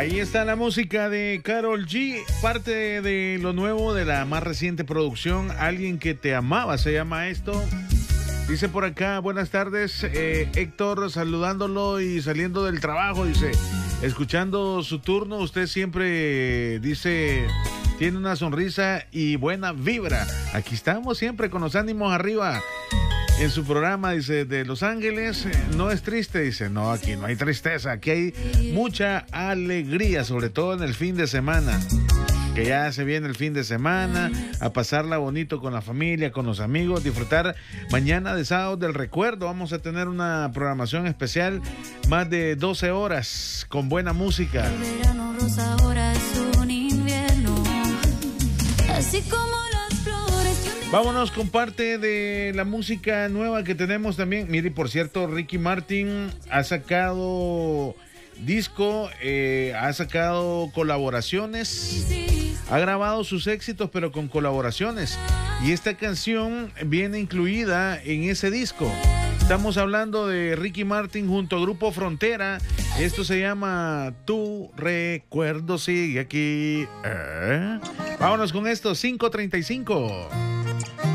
Ahí está la música de Karol G, parte de lo nuevo de la más reciente producción, Alguien que te amaba, se llama esto. Dice por acá, buenas tardes, Héctor, saludándolo y saliendo del trabajo, dice, escuchando su turno, usted siempre dice, tiene una sonrisa y buena vibra. Aquí estamos siempre con los ánimos arriba. En su programa, dice, de Los Ángeles, no es triste, dice, no, aquí no hay tristeza, aquí hay mucha alegría, sobre todo en el fin de semana, que ya se viene el fin de semana, a pasarla bonito con la familia, con los amigos, disfrutar mañana de Sábado del Recuerdo. Vamos a tener una programación especial, más de 12 horas, con buena música. El verano rosa ahora es un invierno, así como las flores. Vámonos con parte de la música nueva que tenemos también. Mire, por cierto, Ricky Martin ha sacado disco, ha sacado colaboraciones, ha grabado sus éxitos pero con colaboraciones, y esta canción viene incluida en ese disco. Estamos hablando de Ricky Martin junto a Grupo Frontera. Esto se llama Tu Recuerdo Sigue Aquí. Vámonos con esto, 5:35.